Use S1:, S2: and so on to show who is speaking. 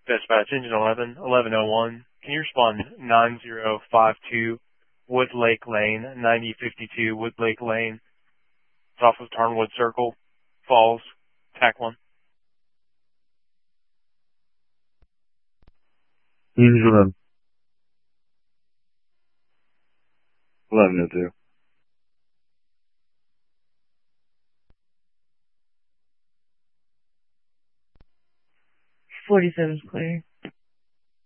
S1: Dispatch Engine 11, 1101. Can you respond 9052 Wood Lake Lane, 9052 Wood Lake Lane. It's off of Tarnwood Circle, Falls, TAC 1.
S2: Unit 1102.
S3: 47's clear.